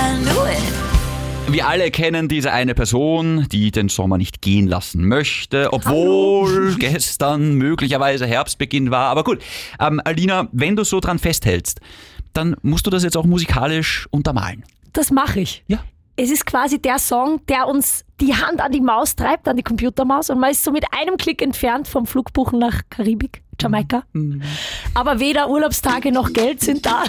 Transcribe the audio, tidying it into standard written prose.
I knew it. Wir alle kennen diese eine Person, die den Sommer nicht gehen lassen möchte, obwohl gestern möglicherweise Herbstbeginn war. Aber gut, Alina, wenn du so dran festhältst, dann musst du das jetzt auch musikalisch untermalen. Das mache ich. Ja. Es ist quasi der Song, der uns die Hand an die Maus treibt, an die Computermaus, und man ist so mit einem Klick entfernt vom Flugbuchen nach Karibik, Jamaika. Aber weder Urlaubstage noch Geld sind da.